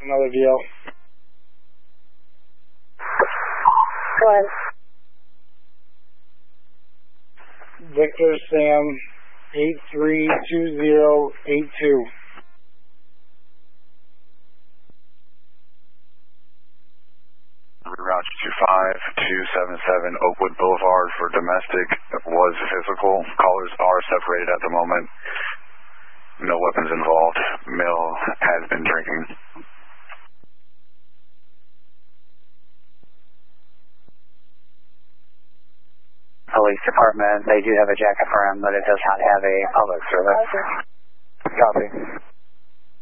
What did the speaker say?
Another deal. Go ahead. Victor Sam 832082. Route 25277 Oakwood Boulevard for domestic was physical. Callers are separated at the moment. No weapons involved. Male has been drinking. Police department, they do have a jacket for him, but it does not have a public service. Okay. Copy.